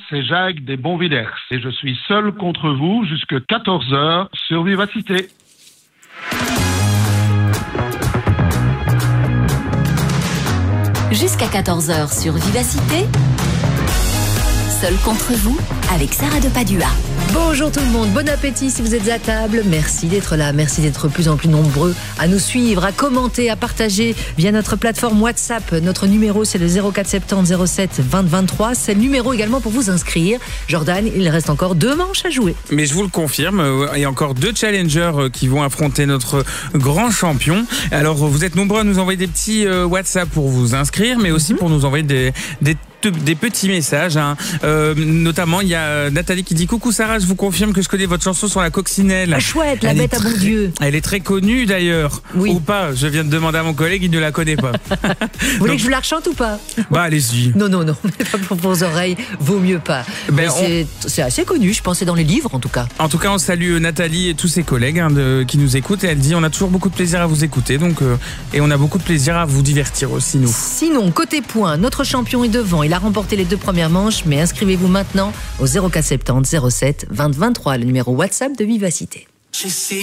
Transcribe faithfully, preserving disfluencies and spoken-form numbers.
c'est Jacques des Bonvillers et je suis seul contre vous jusqu'à quatorze heures sur Vivacité. Jusqu'à quatorze heures sur Vivacité, seul contre vous, avec Sarah de Padua. Bonjour tout le monde, bon appétit si vous êtes à table. Merci d'être là, merci d'être de plus en plus nombreux à nous suivre, à commenter, à partager via notre plateforme WhatsApp. Notre numéro, c'est le zéro quatre soixante-dix zéro sept vingt vingt-trois. C'est le numéro également pour vous inscrire. Jordan, il reste encore deux manches à jouer. Mais je vous le confirme, il y a encore deux challengers qui vont affronter notre grand champion. Alors, vous êtes nombreux à nous envoyer des petits WhatsApp pour vous inscrire, mais aussi mm-hmm. pour nous envoyer des, des des petits messages, hein. euh, notamment il y a Nathalie qui dit: coucou Sarah, je vous confirme que je connais votre chanson sur la coccinelle. Ah, chouette, la elle bête à bon Dieu. Elle est très connue d'ailleurs, oui. Ou pas, je viens de demander à mon collègue, il ne la connaît pas. Vous voulez Donc, que je vous la rechante ou pas? Bah allez-y. Non, non, non, pas pour vos oreilles, vaut mieux pas. Ben, c'est, on... c'est assez connu, je pensais dans les livres en tout cas. En tout cas, on salue Nathalie et tous ses collègues hein, de, qui nous écoutent, et elle dit: on a toujours beaucoup de plaisir à vous écouter, donc, euh, et on a beaucoup de plaisir à vous divertir aussi nous. Sinon, côté points, notre champion est devant, il a remporté les deux premières manches, mais inscrivez-vous maintenant au zéro quatre soixante-dix zéro sept vingt vingt-trois, le numéro WhatsApp de Vivacité.